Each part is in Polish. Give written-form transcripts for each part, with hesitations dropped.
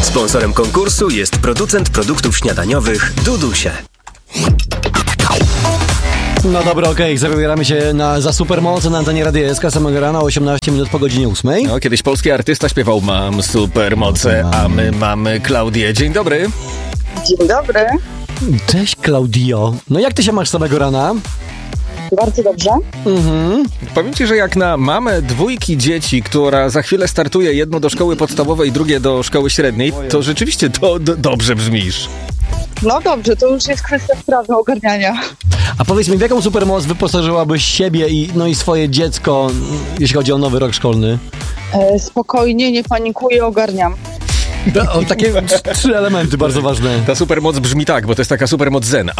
Sponsorem konkursu jest producent produktów śniadaniowych Dudusie. No dobra, okej, zabieramy się za supermoc na antenie Radia SK samego rana, 18 minut po godzinie 8. No, kiedyś polski artysta śpiewał "Mam supermoce", a my mamy Klaudię. Dzień dobry. Dzień dobry. Cześć, Klaudio. No jak ty się masz samego rana? Bardzo dobrze. Powiem ci, że jak na mamę dwójki dzieci, która za chwilę startuje, jedno do szkoły podstawowej, drugie do szkoły średniej, to rzeczywiście dobrze brzmisz. No dobrze, to już jest kwestia sprawy ogarniania. A powiedz mi, w jaką supermoc wyposażyłabyś siebie i swoje dziecko, jeśli chodzi o nowy rok szkolny? Spokojnie, nie panikuję, ogarniam. Takie 3 elementy bardzo ważne. Ta supermoc brzmi tak, bo to jest taka supermoc zen.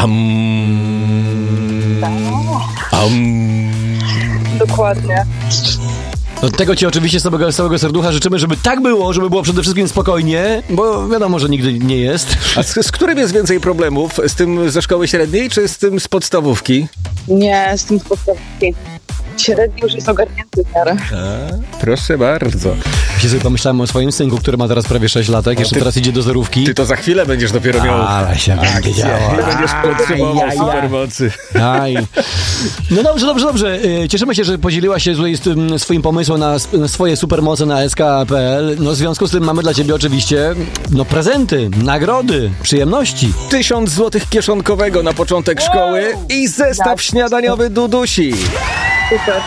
Dokładnie. No, tego ci oczywiście z całego serducha życzymy, żeby tak było, żeby było przede wszystkim spokojnie, bo wiadomo, że nigdy nie jest. A z którym jest więcej problemów? Z tym ze szkoły średniej, czy z tym z podstawówki? Nie, z tym z podstawówki. Średni już jest ogarnięty w miarę. Proszę bardzo. Ja sobie pomyślałem o swoim synku, który ma teraz prawie 6 latek, jeszcze teraz idzie do zerówki. Ty to za chwilę będziesz dopiero miał... Ale się będzie działo. Nie będziesz potrzebował supermocy. No dobrze. Cieszymy się, że podzieliłaś się swoim pomysłem na swoje supermoce na sk.pl. No w związku z tym mamy dla ciebie oczywiście prezenty, nagrody, przyjemności. 1000 złotych kieszonkowego na początek szkoły i zestaw śniadaniowy Dudusi. Super.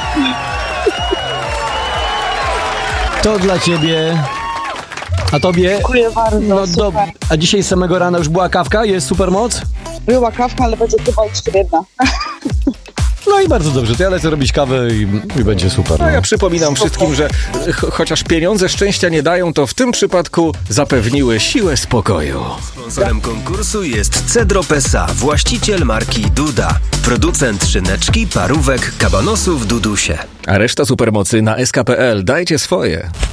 To dla ciebie. A tobie? Dziękuję bardzo, super. A dzisiaj z samego rana już była kawka? Jest supermoc? Była kawka, ale będzie chyba jeszcze jedna. No i bardzo dobrze, to ja lecę robić kawę i będzie super. No ja przypominam wszystkim, że chociaż pieniądze szczęścia nie dają, to w tym przypadku zapewniły siłę spokoju. Sponsorem konkursu jest Cedro Pesa, właściciel marki Duda. Producent szyneczki, parówek, kabanosów Dudusie. A reszta supermocy na sk.pl. Dajcie swoje.